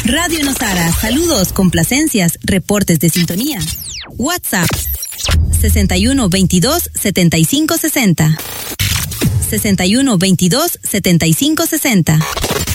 Radio Nosara, saludos, complacencias, reportes de sintonía. WhatsApp 61 22 75 60. 61 22 75 60.